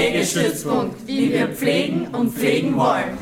Pflegestützpunkt, wie wir pflegen und pflegen wollen.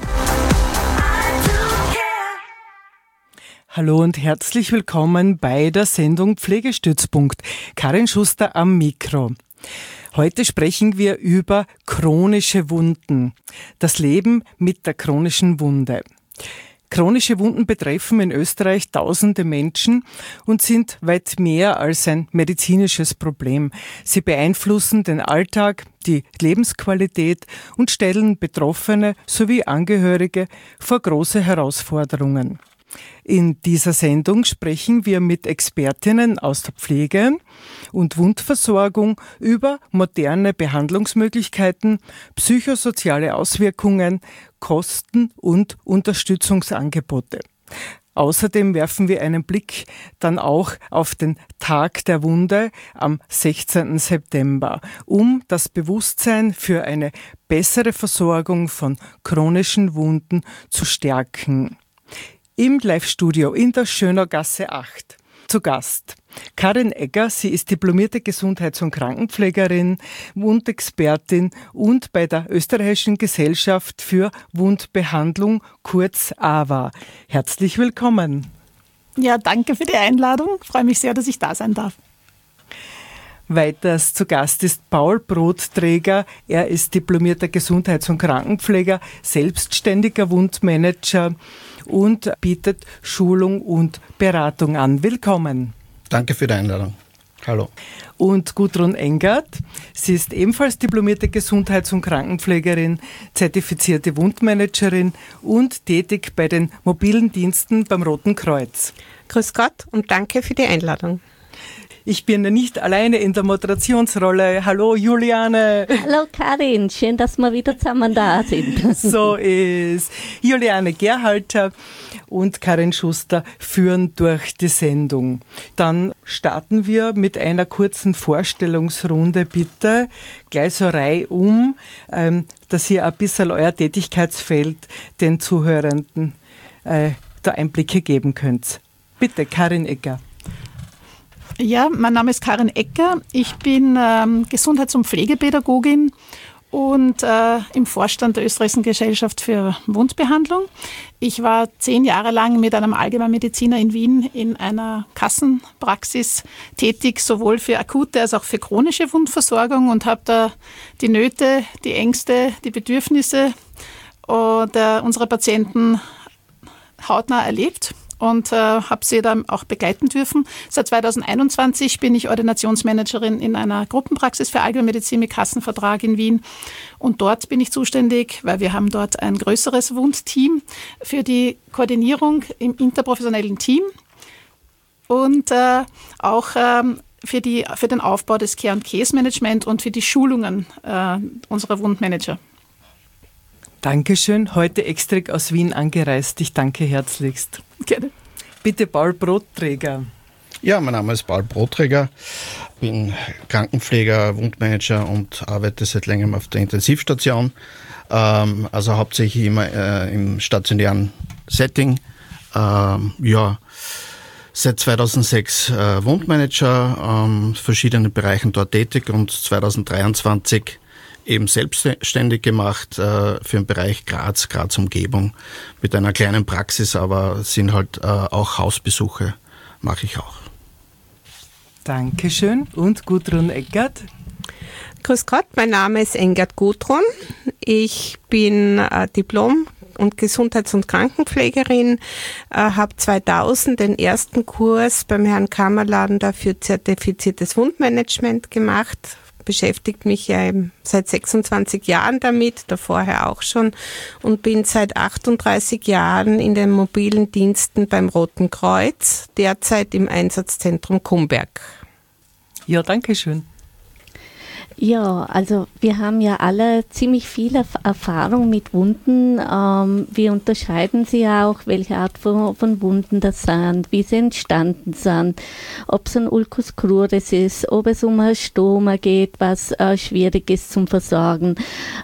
Hallo und herzlich willkommen bei der Sendung Pflegestützpunkt. Karin Schuster am Mikro. Heute sprechen wir über chronische Wunden. Das Leben mit der chronischen Wunde. Chronische Wunden betreffen in Österreich tausende Menschen und sind weit mehr als ein medizinisches Problem. Sie beeinflussen den Alltag, die Lebensqualität und stellen Betroffene sowie Angehörige vor große Herausforderungen. In dieser Sendung sprechen wir mit Expertinnen aus der Pflege und Wundversorgung über moderne Behandlungsmöglichkeiten, psychosoziale Auswirkungen, Kosten und Unterstützungsangebote. Außerdem werfen wir einen Blick dann auch auf den Tag der Wunde am 16. September, um das Bewusstsein für eine bessere Versorgung von chronischen Wunden zu stärken. Im Live-Studio in der Schönergasse 8 zu Gast Karin Egger. Sie ist diplomierte Gesundheits- und Krankenpflegerin, Wundexpertin und bei der Österreichischen Gesellschaft für Wundbehandlung, kurz AWA. Herzlich willkommen. Ja, danke für die Einladung. Ich freue mich sehr, dass ich da sein darf. Weiters zu Gast ist Paul Brotträger. Er ist diplomierter Gesundheits- und Krankenpfleger, selbstständiger Wundmanager und bietet Schulung und Beratung an. Willkommen. Danke für die Einladung. Hallo. Und Gudrun Engert. Sie ist ebenfalls diplomierte Gesundheits- und Krankenpflegerin, zertifizierte Wundmanagerin und tätig bei den mobilen Diensten beim Roten Kreuz. Grüß Gott und danke für die Einladung. Ich bin nicht alleine in der Moderationsrolle. Hallo Juliane. Hallo Karin, schön, dass wir wieder zusammen da sind. So ist. Juliane Gerhalter und Karin Schuster führen durch die Sendung. Dann starten wir mit einer kurzen Vorstellungsrunde, bitte. Gleich so reihum, dass ihr ein bisschen euer Tätigkeitsfeld den Zuhörenden da Einblicke geben könnt. Bitte, Karin Egger. Ja, mein Name ist Karin Egger. Ich bin Gesundheits- und Pflegepädagogin und im Vorstand der Österreichischen Gesellschaft für Wundbehandlung. Ich war 10 Jahre lang mit einem Allgemeinmediziner in Wien in einer Kassenpraxis tätig, sowohl für akute als auch für chronische Wundversorgung und habe da die Nöte, die Ängste, die Bedürfnisse unserer Patienten hautnah erlebt. Und habe sie dann auch begleiten dürfen. Seit 2021 bin ich Ordinationsmanagerin in einer Gruppenpraxis für Allgemeinmedizin mit Kassenvertrag in Wien. Und dort bin ich zuständig, weil wir haben dort ein größeres Wundteam für die Koordinierung im interprofessionellen Team und auch für den Aufbau des Care- und Case-Management und für die Schulungen unserer Wundmanager. Dankeschön. Heute extra aus Wien angereist. Ich danke herzlichst. Gerne. Bitte Paul Brotträger. Ja, mein Name ist Paul Brotträger, bin Krankenpfleger, Wundmanager und arbeite seit längerem auf der Intensivstation. Also hauptsächlich immer im stationären Setting. Seit 2006 Wundmanager, verschiedenen Bereichen dort tätig und 2023 eben selbstständig gemacht für den Bereich Graz Umgebung mit einer kleinen Praxis, aber sind halt auch Hausbesuche, mache ich auch. Dankeschön. Und Gudrun Eggert? Grüß Gott, mein Name ist Engert Gudrun. Ich bin Diplom- und Gesundheits- und Krankenpflegerin, habe 2000 den ersten Kurs beim Herrn Kammerladen für zertifiziertes Wundmanagement gemacht. Beschäftigt mich ja seit 26 Jahren damit, davorher auch schon, und bin seit 38 Jahren in den mobilen Diensten beim Roten Kreuz, derzeit im Einsatzzentrum Kumberg. Ja, danke schön. Ja, also wir haben ja alle ziemlich viel Erfahrung mit Wunden. Wir unterscheiden sie auch, welche Art von Wunden das sind, wie sie entstanden sind, ob es ein Ulcus cruris ist, ob es um ein Stoma geht, was schwierig ist zum Versorgen.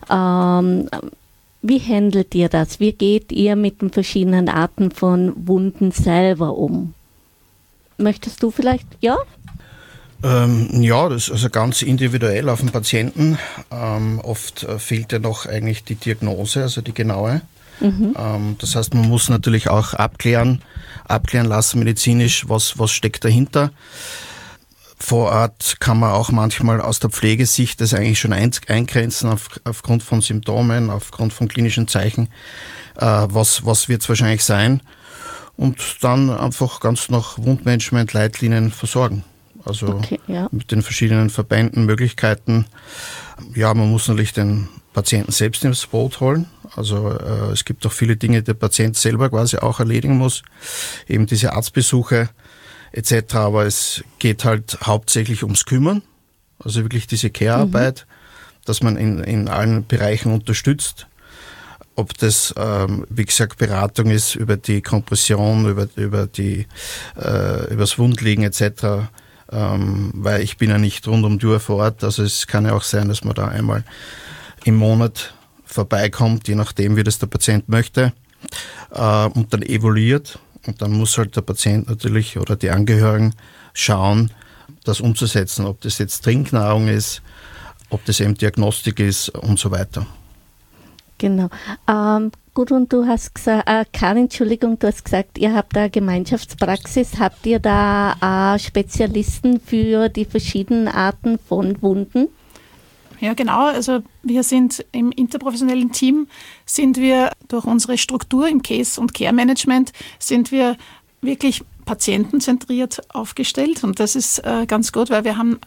Wie handelt ihr das? Wie geht ihr mit den verschiedenen Arten von Wunden selber um? Möchtest du vielleicht, ja? Ja, das ist also ganz individuell auf den Patienten. Oft fehlt ja noch eigentlich die Diagnose, also die genaue. Das heißt, man muss natürlich auch abklären lassen medizinisch, was steckt dahinter. Vor Ort kann man auch manchmal aus der Pflegesicht das eigentlich schon eingrenzen aufgrund von Symptomen, aufgrund von klinischen Zeichen. Was wird es wahrscheinlich sein? Und dann einfach ganz nach Wundmanagement-Leitlinien versorgen. Also mit den verschiedenen Verbänden, Möglichkeiten. Ja, man muss natürlich den Patienten selbst ins Boot holen. Also es gibt auch viele Dinge, die der Patient selber quasi auch erledigen muss. Eben diese Arztbesuche etc. Aber es geht halt hauptsächlich ums Kümmern. Also wirklich diese Care-Arbeit, dass man in allen Bereichen unterstützt. Ob das, wie gesagt, Beratung ist über die Kompression, über das Wundliegen etc., weil ich bin ja nicht rund um die Uhr vor Ort. Also es kann ja auch sein, dass man da einmal im Monat vorbeikommt, je nachdem, wie das der Patient möchte, und dann evaluiert. Und dann muss halt der Patient natürlich oder die Angehörigen schauen, das umzusetzen, ob das jetzt Trinknahrung ist, ob das eben Diagnostik ist und so weiter. Genau. Gut, und du hast gesagt, Karin, Entschuldigung, du hast gesagt, ihr habt da Gemeinschaftspraxis. Habt ihr da Spezialisten für die verschiedenen Arten von Wunden? Ja, genau. Also wir sind im interprofessionellen Team, sind wir durch unsere Struktur im Case- und Care-Management, sind wir wirklich patientenzentriert aufgestellt. Und das ist ganz gut, weil wir haben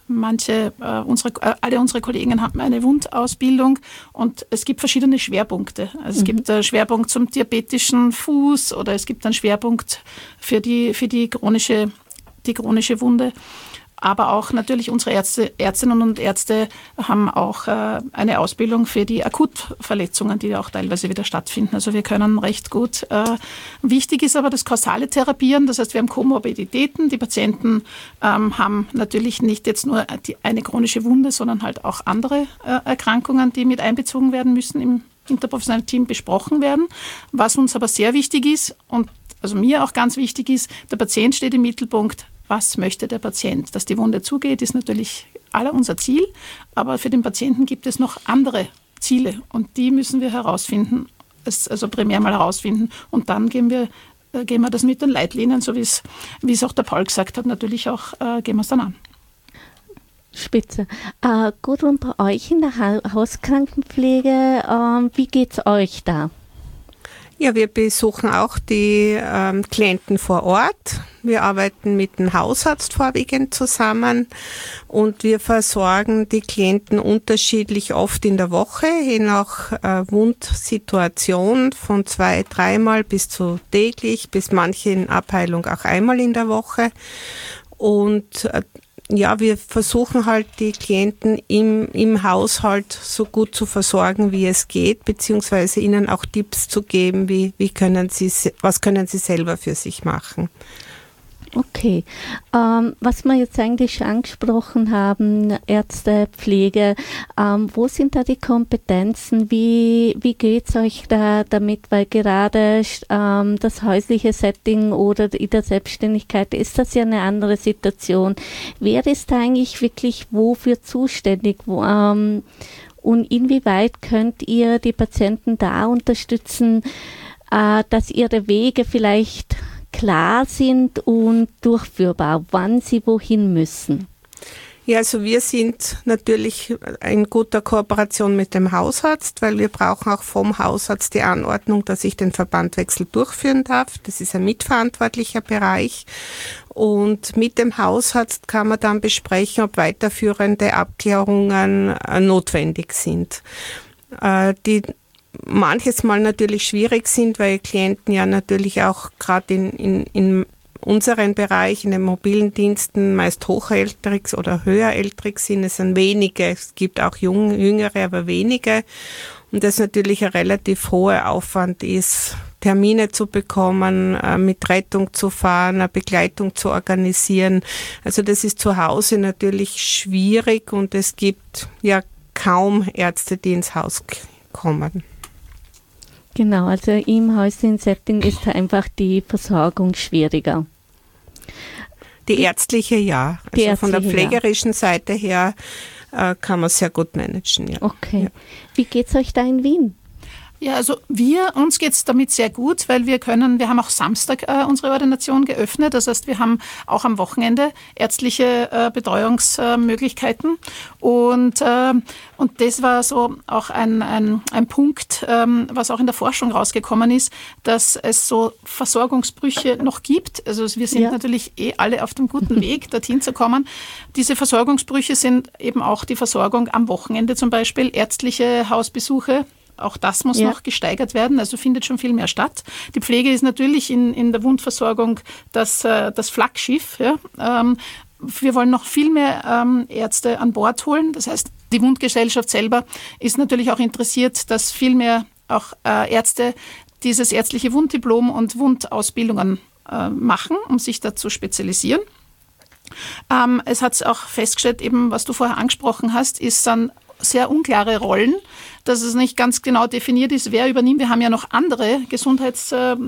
alle unsere Kollegen haben eine Wundausbildung und es gibt verschiedene Schwerpunkte. Also es gibt einen Schwerpunkt zum diabetischen Fuß oder es gibt einen Schwerpunkt für die chronische Wunde. Aber auch natürlich unsere Ärztinnen und Ärzte haben auch eine Ausbildung für die Akutverletzungen, die auch teilweise wieder stattfinden. Also wir können recht gut. Wichtig ist aber das kausale Therapieren. Das heißt, wir haben Komorbiditäten. Die Patienten haben natürlich nicht jetzt nur eine chronische Wunde, sondern halt auch andere Erkrankungen, die mit einbezogen werden müssen, im interprofessionellen Team besprochen werden. Was uns aber sehr wichtig ist und also mir auch ganz wichtig ist, der Patient steht im Mittelpunkt. Was möchte der Patient? Dass die Wunde zugeht, ist natürlich unser Ziel, aber für den Patienten gibt es noch andere Ziele und die müssen wir herausfinden, also primär mal herausfinden und dann gehen wir das mit den Leitlinien, so wie es auch der Paul gesagt hat, natürlich auch gehen wir es dann an. Spitze. Gut, und bei euch in der Hauskrankenpflege, wie geht es euch da? Ja, wir besuchen auch die Klienten vor Ort. Wir arbeiten mit dem Hausarzt vorwiegend zusammen und wir versorgen die Klienten unterschiedlich oft in der Woche, je nach Wundsituation von 2-3 Mal bis zu täglich, bis manche in Abheilung auch einmal in der Woche. Und ja, wir versuchen halt die Klienten im Haushalt so gut zu versorgen, wie es geht, beziehungsweise ihnen auch Tipps zu geben, was können sie selber für sich machen. Okay, was wir jetzt eigentlich schon angesprochen haben, Ärzte, Pflege, wo sind da die Kompetenzen, wie geht es euch da damit, weil gerade das häusliche Setting oder in der Selbstständigkeit ist das ja eine andere Situation. Wer ist da eigentlich wirklich wofür zuständig und inwieweit könnt ihr die Patienten da unterstützen, dass ihre Wege vielleicht klar sind und durchführbar, wann sie wohin müssen? Ja, also wir sind natürlich in guter Kooperation mit dem Hausarzt, weil wir brauchen auch vom Hausarzt die Anordnung, dass ich den Verbandwechsel durchführen darf. Das ist ein mitverantwortlicher Bereich. Und mit dem Hausarzt kann man dann besprechen, ob weiterführende Abklärungen notwendig sind. Die manches Mal natürlich schwierig sind, weil Klienten ja natürlich auch gerade in unseren Bereich, in den mobilen Diensten meist hochältrig oder höherältrig sind. Es sind wenige, es gibt auch jüngere, aber wenige. Und das natürlich ein relativ hoher Aufwand ist, Termine zu bekommen, mit Rettung zu fahren, eine Begleitung zu organisieren. Also das ist zu Hause natürlich schwierig und es gibt ja kaum Ärzte, die ins Haus kommen. Genau, also im häuslichen Setting ist einfach die Versorgung schwieriger. Die ärztliche, ja. Also von der pflegerischen Seite her kann man sehr gut managen. Ja. Okay. Ja. Wie geht's euch da in Wien? Ja, also uns geht's damit sehr gut, weil wir haben auch Samstag unsere Ordination geöffnet. Das heißt, wir haben auch am Wochenende ärztliche Betreuungsmöglichkeiten. Und das war so auch ein Punkt, was auch in der Forschung rausgekommen ist, dass es so Versorgungsbrüche noch gibt. Also wir sind natürlich alle auf dem guten Weg, dorthin zu kommen. Diese Versorgungsbrüche sind eben auch die Versorgung am Wochenende zum Beispiel, ärztliche Hausbesuche. Auch das muss noch gesteigert werden, also findet schon viel mehr statt. Die Pflege ist natürlich in der Wundversorgung das Flaggschiff. Ja. Wir wollen noch viel mehr Ärzte an Bord holen. Das heißt, die Wundgesellschaft selber ist natürlich auch interessiert, dass viel mehr auch Ärzte dieses ärztliche Wunddiplom und Wundausbildungen machen, um sich da zu spezialisieren. Es hat auch festgestellt, eben was du vorher angesprochen hast, ist dann sehr unklare Rollen, dass es nicht ganz genau definiert ist, wer übernimmt. Wir haben ja noch andere